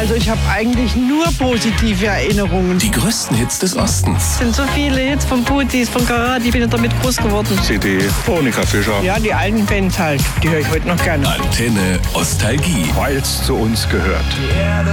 Also ich habe eigentlich nur positive Erinnerungen. Die größten Hits des Ostens. Es sind so viele Hits von Putis, von Karat, ich bin damit groß geworden. CD, Monika Fischer. Ja, die alten Bands halt, die höre ich heute noch gerne. Antenne Ostalgie. Weil es zu uns gehört. Die Erde